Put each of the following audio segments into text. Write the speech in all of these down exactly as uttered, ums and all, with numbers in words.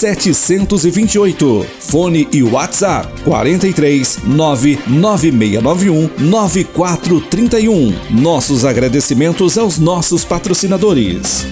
setecentos e vinte e oito. Fone e WhatsApp quarenta e três, nove nove seis nove um, nove quatro três um. Nossos agradecimentos aos nossos patrocinadores.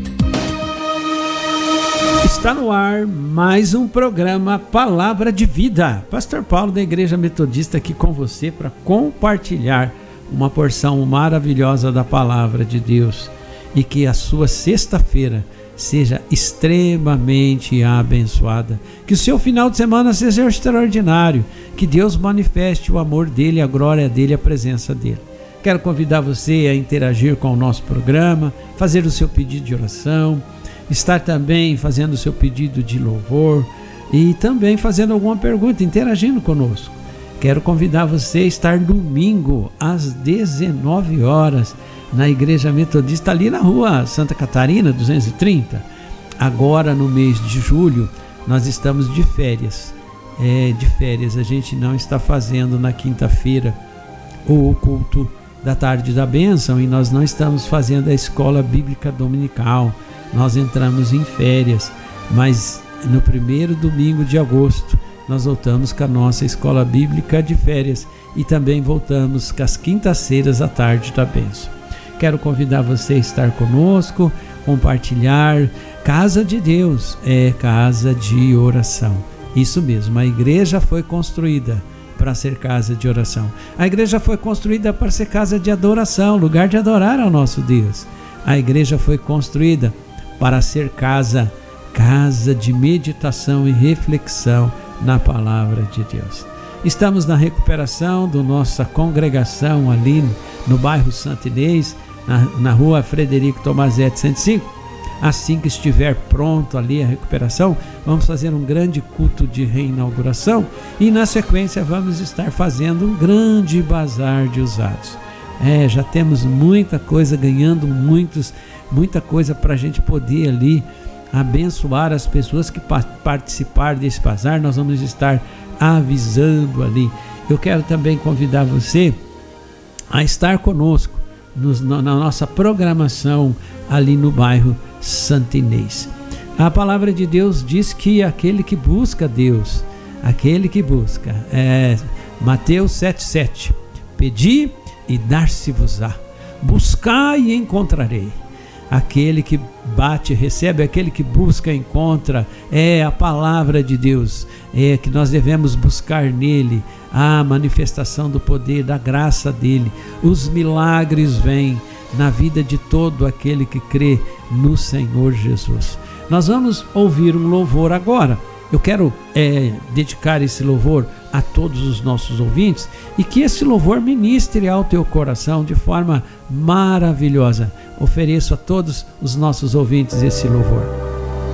Está no ar mais um programa Palavra de Vida. Pastor Paulo da Igreja Metodista aqui com você para compartilhar uma porção maravilhosa da Palavra de Deus e que a sua sexta-feira seja extremamente abençoada. Que o seu final de semana seja extraordinário. Que Deus manifeste o amor dele, a glória dele, a presença dele. Quero convidar você a interagir com o nosso programa, fazer o seu pedido de oração, estar também fazendo o seu pedido de louvor e também fazendo alguma pergunta, interagindo conosco. Quero convidar você a estar domingo às dezenove horas na Igreja Metodista ali na rua Santa Catarina duzentos e trinta. Agora no mês de julho nós estamos de férias. É, de férias, a gente não está fazendo na quinta-feira o culto da tarde da bênção e nós não estamos fazendo a escola bíblica dominical. Nós entramos em férias, mas no primeiro domingo de agosto nós voltamos com a nossa escola bíblica de férias e também voltamos com as quintas-feiras à tarde da bênção. Quero convidar você a estar conosco, compartilhar. Casa de Deus é casa de oração. Isso mesmo, a igreja foi construída para ser casa de oração. A igreja foi construída para ser casa de adoração, lugar de adorar ao nosso Deus. A igreja foi construída para ser casa, casa de meditação e reflexão na palavra de Deus. Estamos na recuperação da nossa congregação ali no bairro Santo Inês, na, na rua Frederico Tomazete cento e cinco. Assim que estiver pronto ali a recuperação, vamos fazer um grande culto de reinauguração e na sequência vamos estar fazendo um grande bazar de usados. É, já temos muita coisa, ganhando muitos, muita coisa para a gente poder ali abençoar as pessoas que pa- participar desse bazar. Nós vamos estar avisando ali. Eu quero também convidar você a estar conosco nos, na nossa programação ali no bairro Santo Inês. A palavra de Deus diz que aquele que busca Deus, aquele que busca, é Mateus sete, sete, pedi e dar-se-vos-á, buscai e encontrarei. Aquele que bate, recebe, aquele que busca, encontra. É a palavra de Deus, é que nós devemos buscar nele a manifestação do poder, da graça dele. Os milagres vêm na vida de todo aquele que crê no Senhor Jesus. Nós vamos ouvir um louvor agora. Eu quero é, dedicar esse louvor a todos os nossos ouvintes e que esse louvor ministre ao teu coração de forma maravilhosa. Ofereço a todos os nossos ouvintes esse louvor.